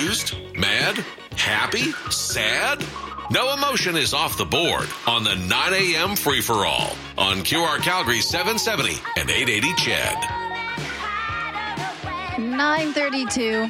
Confused? Mad? Happy? Sad? No emotion is off the board on the 9 a.m. free-for-all on QR Calgary 770 and 880 CHED. 9:32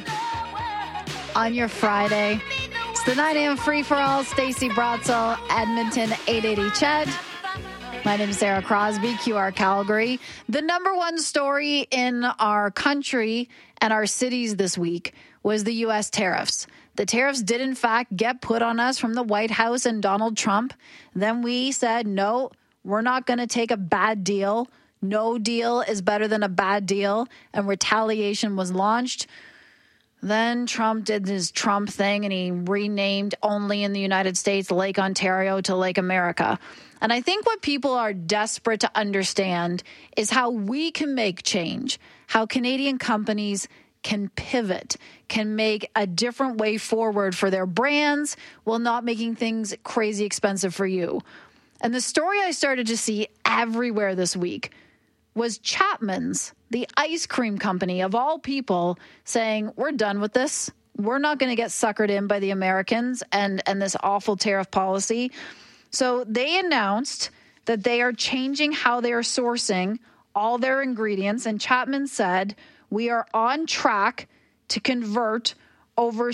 on your Friday. It's the 9 a.m. free-for-all. Stacey Brotzel, Edmonton, 880 CHED. My name is Sarah Crosby, QR Calgary. The number one story in our country and our cities this week was the U.S. tariffs. The tariffs did, in fact, get put on us from the White House and Donald Trump. Then we said, no, we're not going to take a bad deal. No deal is better than a bad deal. And retaliation was launched. Then Trump did his Trump thing and he renamed only in the United States Lake Ontario to Lake America. And I think what people are desperate to understand is how we can make change, how Canadian companies can pivot, can make a different way forward for their brands while not making things crazy expensive for you. And the story I started to see everywhere this week was Chapman's, the ice cream company of all people, saying, we're done with this. We're not going to get suckered in by the Americans and this awful tariff policy. So they announced that they are changing how they are sourcing all their ingredients. And Chapman said, we are on track to convert over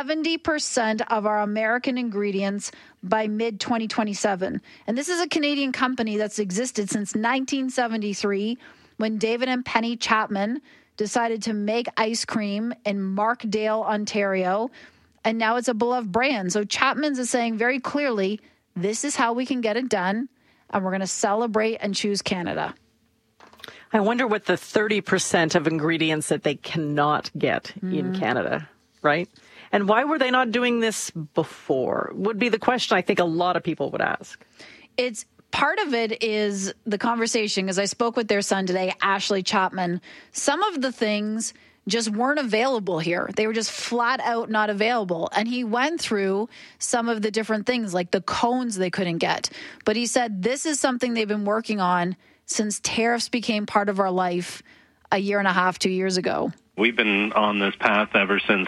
70% of our American ingredients by mid-2027. And this is a Canadian company that's existed since 1973 when David and Penny Chapman decided to make ice cream in Markdale, Ontario. And now it's a beloved brand. So Chapman's is saying very clearly, this is how we can get it done. And we're going to celebrate and choose Canada. I wonder what the 30% of ingredients that they cannot get in Canada, right? And why were they not doing this before? Would be the question I think a lot of people would ask. It's part of it is the conversation, because I spoke with their son today, Ashley Chapman. Some of the things just weren't available here. They were just flat out not available. And he went through some of the different things, like the cones they couldn't get. But he said this is something they've been working on since tariffs became part of our life a year and a half, 2 years ago. We've been on this path ever since,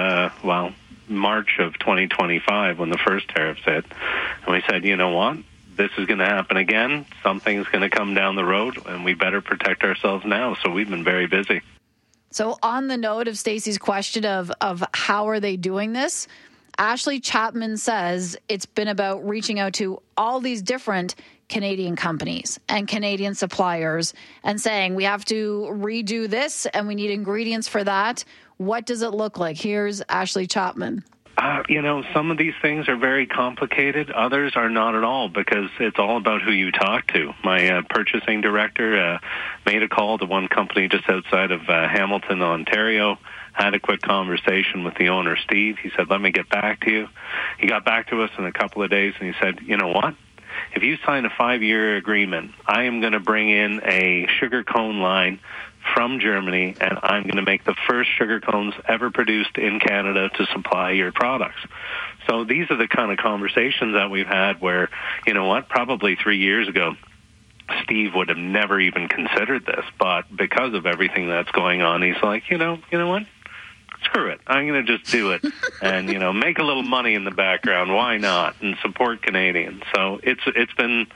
March of 2025 when the first tariffs hit. And we said, you know what? This is going to happen again. Something's going to come down the road, and we better protect ourselves now. So we've been very busy. So on the note of Stacey's question of how are they doing this, Ashley Chapman says it's been about reaching out to all these different Canadian companies and Canadian suppliers and saying we have to redo this and we need ingredients for that. What does it look like? Here's Ashley Chapman. Some of these things are very complicated. Others are not at all because it's all about who you talk to. My purchasing director made a call to one company just outside of Hamilton, Ontario, had a quick conversation with the owner, Steve. He said, let me get back to you. He got back to us in a couple of days and he said, you know what? If you sign a 5-year agreement, I am going to bring in a sugar cone line from Germany, and I'm going to make the first sugar cones ever produced in Canada to supply your products. So these are the kind of conversations that we've had where, you know what, probably 3 years ago, Steve would have never even considered this. But because of everything that's going on, he's like, you know what? Screw it. I'm going to just do it and, make a little money in the background. Why not? And support Canadians. So it's been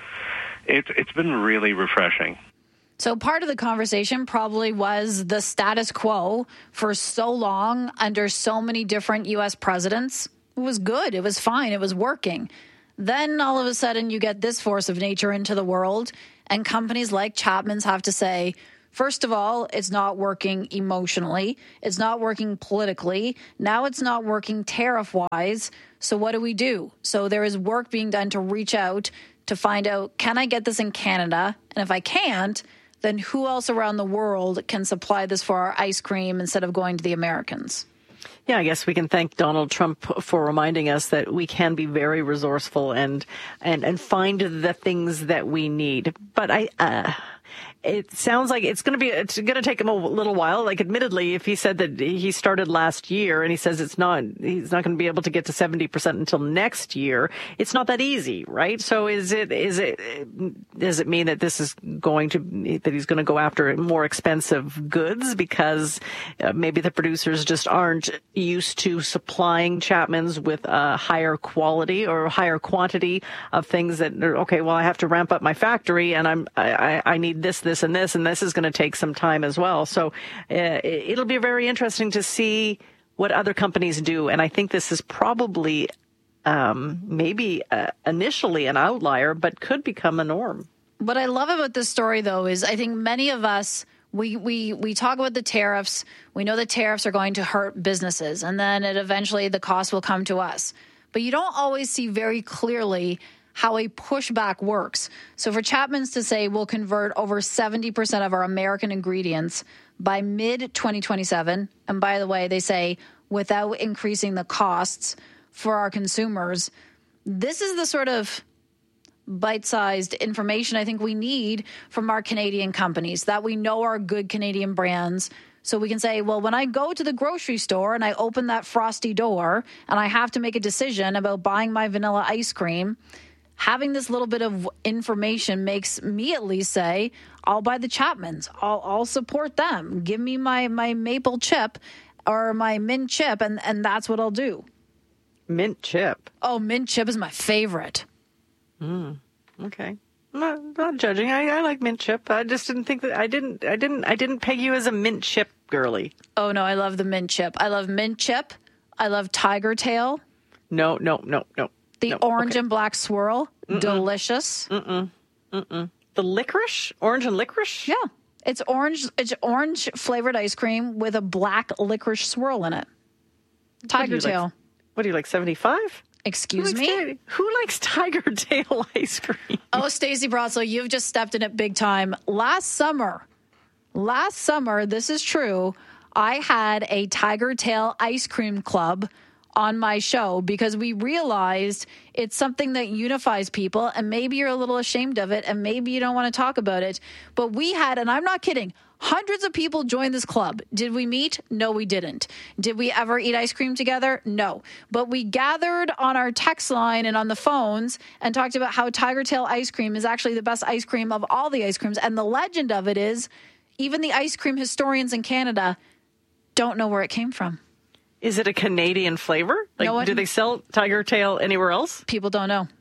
really refreshing. So part of the conversation probably was the status quo for so long under so many different U.S. presidents. It was good. It was fine. It was working. Then all of a sudden you get this force of nature into the world, and companies like Chapman's have to say, first of all, it's not working emotionally. It's not working politically. Now it's not working tariff-wise. So what do? So there is work being done to reach out to find out, can I get this in Canada? And if I can't, then who else around the world can supply this for our ice cream instead of going to the Americans? Yeah, I guess we can thank Donald Trump for reminding us that we can be very resourceful and find the things that we need. But It sounds like it's going to take him a little while. Like, admittedly, if he said that he started last year and he says he's not going to be able to get to 70% until next year, it's not that easy, right? So does it mean that this is that he's going to go after more expensive goods because maybe the producers just aren't used to supplying Chapman's with a higher quality or higher quantity of things that are, okay, well, I have to ramp up my factory and I need this, and this is going to take some time as well. So it'll be very interesting to see what other companies do. And I think this is probably maybe initially an outlier, but could become a norm. What I love about this story, though, is I think many of us, we talk about the tariffs. We know the tariffs are going to hurt businesses, and then eventually the cost will come to us. But you don't always see very clearly how a pushback works. So for Chapman's to say we'll convert over 70% of our American ingredients by mid-2027, and by the way, they say without increasing the costs for our consumers, this is the sort of bite-sized information I think we need from our Canadian companies that we know are good Canadian brands. So we can say, well, when I go to the grocery store and I open that frosty door and I have to make a decision about buying my vanilla ice cream, having this little bit of information makes me at least say, I'll buy the Chapman's. I'll support them. Give me my maple chip or my mint chip, and that's what I'll do. Mint chip. Oh, mint chip is my favorite. Okay. Not judging. I like mint chip. I just didn't think that I didn't peg you as a mint chip girly. Oh no, I love the mint chip. I love mint chip. I love Tiger Tail. No. The orange and black swirl. Delicious. The licorice? Orange and licorice? Yeah. It's orange flavored ice cream with a black licorice swirl in it. Tiger Tail. What do you like, 75? Excuse me? Who likes Tiger Tail ice cream? Oh, Stacey Brotzel, you've just stepped in it big time. Last summer, this is true, I had a Tiger Tail ice cream club on my show because we realized it's something that unifies people, and maybe you're a little ashamed of it and maybe you don't want to talk about it. But we had, and I'm not kidding, hundreds of people joined this club. Did we meet? No, we didn't. Did we ever eat ice cream together? No. But we gathered on our text line and on the phones and talked about how Tiger Tail ice cream is actually the best ice cream of all the ice creams. And the legend of it is even the ice cream historians in Canada don't know where it came from. Is it a Canadian flavor? Like, do they sell Tiger Tail anywhere else? People don't know.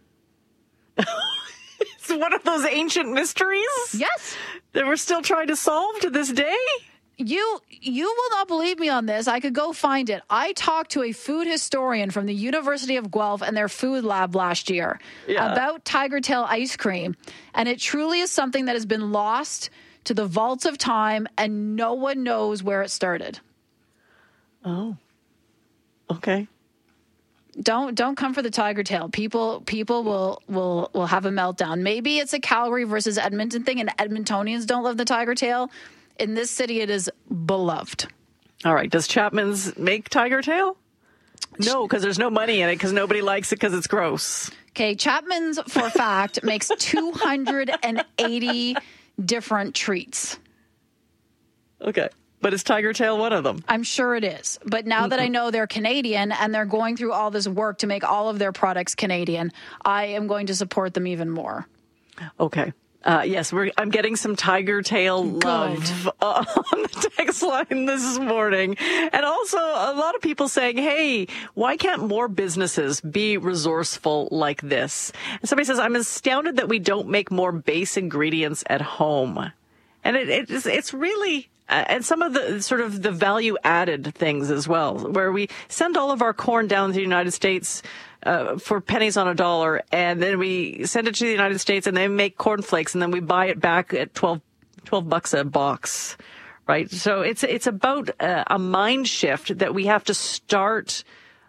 It's one of those ancient mysteries? Yes. That we're still trying to solve to this day? You will not believe me on this. I could go find it. I talked to a food historian from the University of Guelph and their food lab last year about Tiger Tail ice cream. And it truly is something that has been lost to the vaults of time, and no one knows where it started. Oh. Okay. Don't come for the Tiger Tail. People will have a meltdown. Maybe it's a Calgary versus Edmonton thing, and Edmontonians don't love the Tiger Tail. In this city, it is beloved. All right. Does Chapman's make Tiger Tail? No, because there's no money in it, because nobody likes it because it's gross. Okay. Chapman's, for a fact, makes 280 different treats. Okay. But is Tiger Tail one of them? I'm sure it is. But now that I know they're Canadian and they're going through all this work to make all of their products Canadian, I am going to support them even more. Okay. Yes, I'm getting some Tiger Tail love on the text line this morning. And also a lot of people saying, hey, why can't more businesses be resourceful like this? And somebody says, I'm astounded that we don't make more base ingredients at home. And it's really... and some of the sort of the value added things as well, where we send all of our corn down to the United States for pennies on a dollar, and then we send it to the United States and they make cornflakes, and then we buy it back at $12 a box, right? So it's about a mind shift that we have to start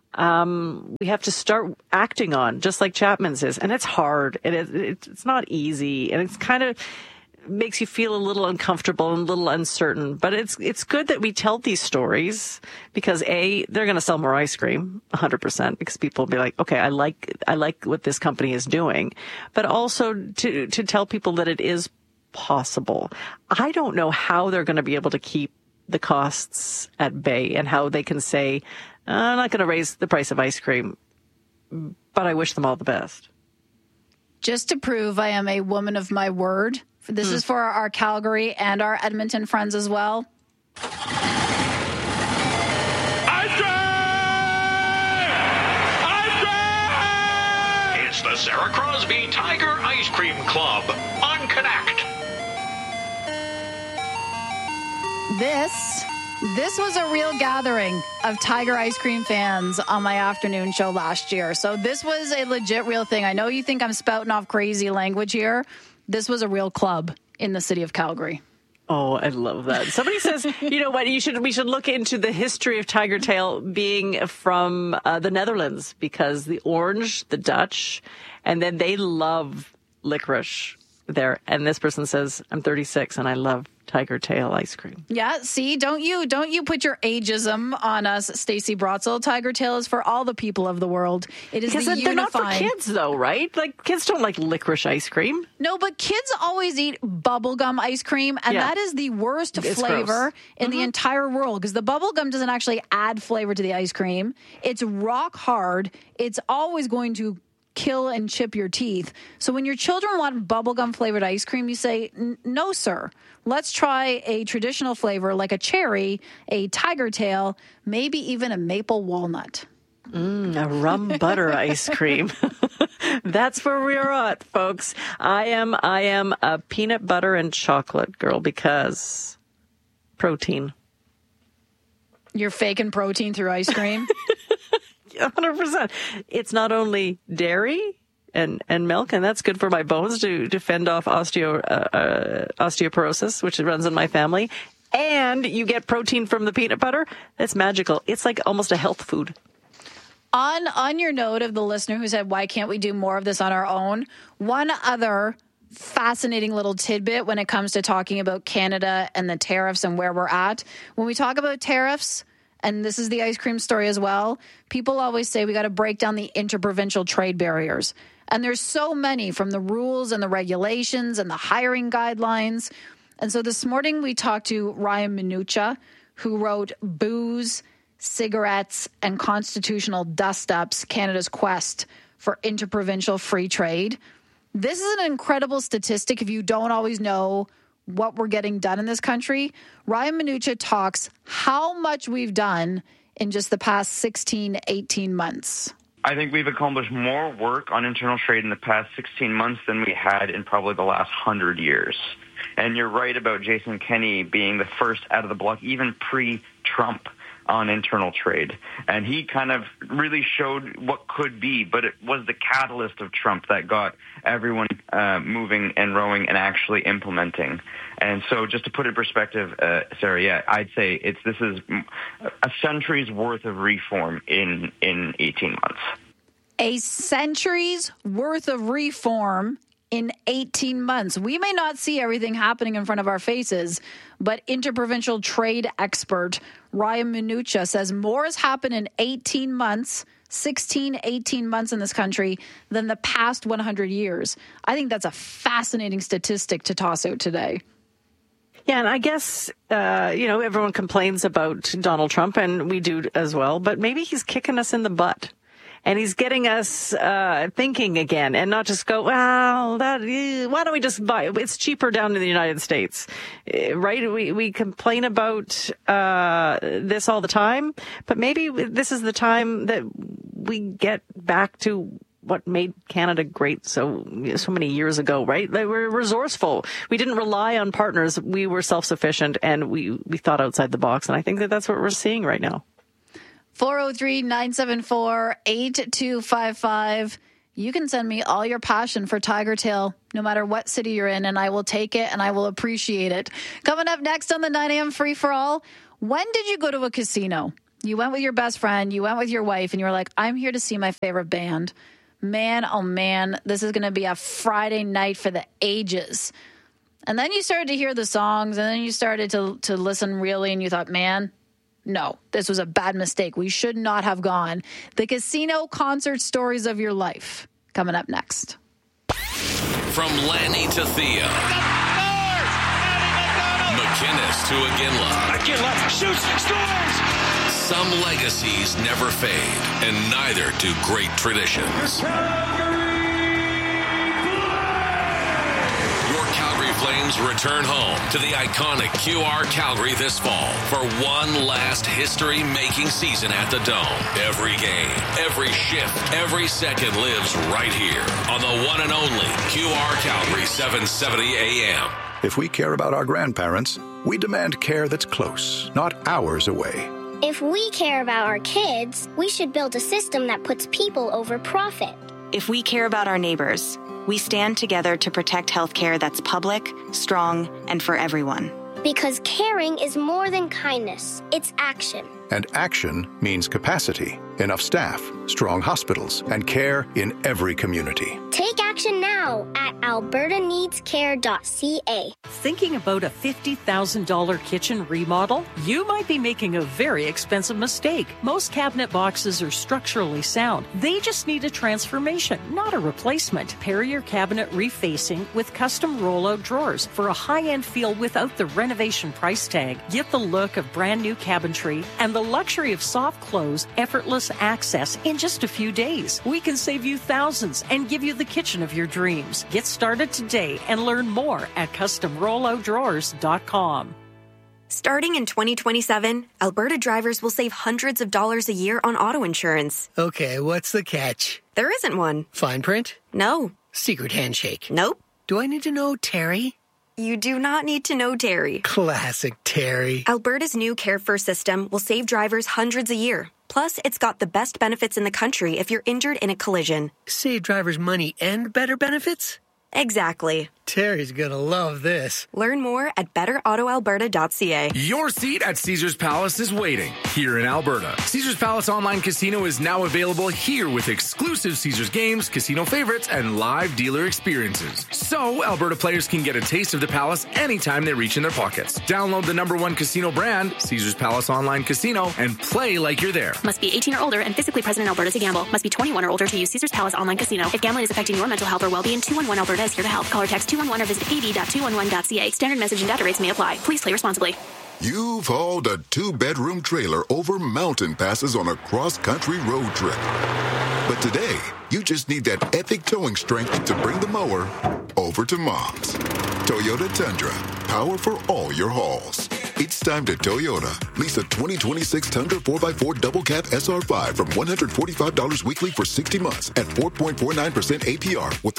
acting on, just like Chapman's is, and it's hard, and it's not easy, and it's kind of makes you feel a little uncomfortable and a little uncertain. But it's good that we tell these stories because they're going to sell more ice cream 100% because people will be like, okay, I like what this company is doing. But also to tell people that it is possible. I don't know how they're going to be able to keep the costs at bay and how they can say, I'm not going to raise the price of ice cream, but I wish them all the best. Just to prove I am a woman of my word, this is for our Calgary and our Edmonton friends as well. It's the Sarah Crosby Tiger Ice Cream Club on Connect. This was a real gathering of Tiger ice cream fans on my afternoon show last year. So this was a legit real thing. I know you think I'm spouting off crazy language here. This was a real club in the city of Calgary. Oh, I love that. Somebody says, you know what, we should look into the history of Tiger Tail being from the Netherlands, because the orange, the Dutch, and then they love licorice there. And this person says, I'm 36 and I love Tiger Tail ice cream. Yeah, see, don't you put your ageism on us, Stacey Brotzel. Tiger Tail is for all the people of the world. It is because the they're unifying. not for kids, though, right? Like, kids don't like licorice ice cream. No, but kids always eat bubblegum ice cream, and that is the worst flavor in the entire world, because the bubblegum doesn't actually add flavor to the ice cream. It's rock hard. It's always going to kill and chip your teeth. So when your children want bubblegum flavored ice cream, you say, no, sir. Let's try a traditional flavor like a cherry, a Tiger Tail, maybe even a maple walnut. A rum butter ice cream. That's where we're at, folks. I am a peanut butter and chocolate girl because protein. You're faking protein through ice cream? 100%. It's not only dairy and milk, and that's good for my bones to fend off osteoporosis, which runs in my family. And you get protein from the peanut butter. That's magical. It's like almost a health food. On your note of the listener who said, why can't we do more of this on our own? One other fascinating little tidbit when it comes to talking about Canada and the tariffs and where we're at. When we talk about tariffs, and this is the ice cream story as well, people always say we got to break down the interprovincial trade barriers. And there's so many, from the rules and the regulations and the hiring guidelines. And so this morning we talked to Ryan Minucha, who wrote Booze, Cigarettes, and Constitutional Dust-Ups, Canada's Quest for Interprovincial Free Trade. This is an incredible statistic if you don't always know what we're getting done in this country. Ryan Minucha talks how much we've done in just the past 16, 18 months. I think we've accomplished more work on internal trade in the past 16 months than we had in probably the last 100 years. And you're right about Jason Kenney being the first out of the block, even pre-Trump, on internal trade. And he kind of really showed what could be, but it was the catalyst of Trump that got everyone moving and rowing and actually implementing. And so just to put it in perspective, Sarah, yeah, I'd say this is a century's worth of reform in 18 months. A century's worth of reform in 18 months. We may not see everything happening in front of our faces, but interprovincial trade expert Ryan Minucha says more has happened in 18 months, 18 months in this country than the past 100 years. I think that's a fascinating statistic to toss out today. Yeah, and I guess, everyone complains about Donald Trump, and we do as well, but maybe he's kicking us in the butt. And he's getting us thinking again, and not just go, well, why don't we just buy it? It's cheaper down in the United States, right? We complain about this all the time, but maybe this is the time that we get back to what made Canada great so many years ago, right? They were resourceful. We didn't rely on partners. We were self-sufficient, and we thought outside the box. And I think that's what we're seeing right now. 403-974-8255. You can send me all your passion for Tiger Tail, no matter what city you're in, and I will take it and I will appreciate it. Coming up next on the 9 a.m. Free for All, when did you go to a casino? You went with your best friend, you went with your wife, and you were like, I'm here to see my favorite band. Man, oh man, this is going to be a Friday night for the ages. And then you started to hear the songs, and then you started to listen really, and you thought, man, no, this was a bad mistake. We should not have gone. The casino concert stories of your life. Coming up next. From Lanny to Thea. McInnes to Iginla. Iginla shoots, scores! Some legacies never fade, and neither do great traditions. Your Calgary Flames return home to the iconic QR Calgary this fall for one last history-making season at the Dome. Every game, every shift, every second lives right here on the one and only QR Calgary 770 AM. If we care about our grandparents, we demand care that's close, not hours away. If we care about our kids, we should build a system that puts people over profit. If we care about our neighbors, we stand together to protect healthcare that's public, strong, and for everyone. Because caring is more than kindness. It's action. And action means capacity, enough staff, strong hospitals, and care in every community. Take action now at albertaneedscare.ca. Thinking about a $50,000 kitchen remodel? You might be making a very expensive mistake. Most cabinet boxes are structurally sound. They just need a transformation, not a replacement. Pair your cabinet refacing with custom rollout drawers for a high-end feel without the renovation price tag. Get the look of brand new cabinetry and the luxury of soft close, effortless access in just a few days. We can save you thousands and give you the kitchen of your dreams. Get started today and learn more at customrolloutdrawers.com. Starting in 2027, Alberta drivers will save hundreds of dollars a year on auto insurance. Okay, what's the catch? There isn't one. Fine print? No. Secret handshake? Nope. Do I need to know Terry? You do not need to know Terry. Classic Terry. Alberta's new Care First system will save drivers hundreds a year. Plus, it's got the best benefits in the country if you're injured in a collision. Save drivers money and better benefits? Exactly. Terry's gonna love this. Learn more at betterautoalberta.ca. Your seat at Caesars Palace is waiting here in Alberta. Caesars Palace Online Casino is now available here with exclusive Caesars games, casino favorites, and live dealer experiences. So Alberta players can get a taste of the Palace anytime they reach in their pockets. Download the #1 casino brand, Caesars Palace Online Casino, and play like you're there. Must be 18 or older and physically present in Alberta to gamble. Must be 21 or older to use Caesars Palace Online Casino. If gambling is affecting your mental health or well-being, 211 Alberta is here to help. Call or text 211 or visit ad.211.ca. Standard message and data rates may apply. Please play responsibly. You've hauled a 2-bedroom trailer over mountain passes on a cross-country road trip. But today, you just need that epic towing strength to bring the mower over to Mom's. Toyota Tundra. Power for all your hauls. It's time to Toyota. Lease a 2026 Tundra 4x4 double cab SR5 from $145 weekly for 60 months at 4.49% APR with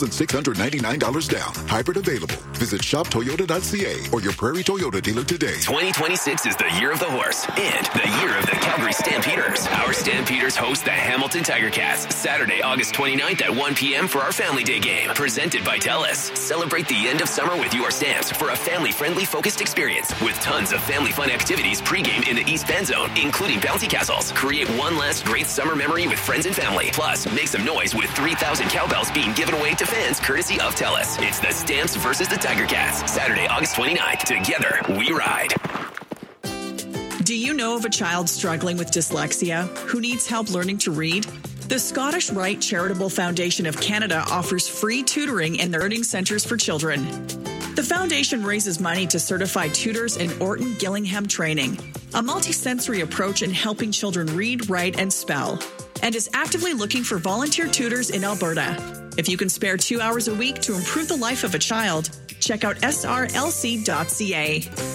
$8,699 down. Hybrid available. Visit shoptoyota.ca or your Prairie Toyota dealer today. 2026 is the year of the horse and the year of the Calgary Stampeders. Our Stampeders host the Hamilton Tiger Cats Saturday, August 29th at 1 p.m. for our Family Day game. Presented by TELUS. Celebrate the end of summer with your Stamps for a family-friendly focused experience with tons of family fun activities pregame in the East Bend Zone, including bouncy castles. Create one last great summer memory with friends and family. Plus, make some noise with 3,000 cowbells being given away to fans courtesy of TELUS. It's the Stamps versus the Tiger Cats. Saturday, August 29th. Together, we ride. Do you know of a child struggling with dyslexia who needs help learning to read? The Scottish Rite Charitable Foundation of Canada offers free tutoring in learning centres for children. The foundation raises money to certify tutors in Orton Gillingham training, a multisensory approach in helping children read, write, and spell, and is actively looking for volunteer tutors in Alberta. If you can spare 2 hours a week to improve the life of a child, check out srlc.ca.